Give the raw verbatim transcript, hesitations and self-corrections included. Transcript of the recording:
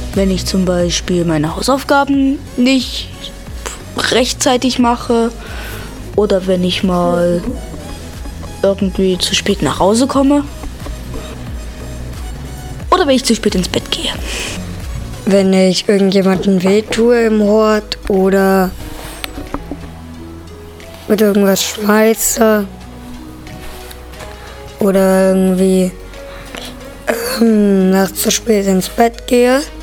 wenn ich zum Beispiel meine Hausaufgaben nicht rechtzeitig mache oder wenn ich mal irgendwie zu spät nach Hause komme oder wenn ich zu spät ins Bett gehe. Wenn ich irgendjemandem wehtue im Hort oder mit irgendwas schmeiße oder irgendwie ähm, nachts zu spät ins Bett gehe.